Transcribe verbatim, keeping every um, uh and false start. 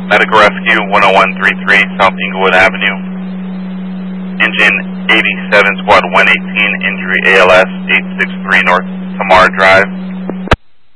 Medical Rescue one oh one three three South Inglewood Avenue. Engine eighty-seven Squad one eighteen, injury A L S eight six three North Tamar Drive.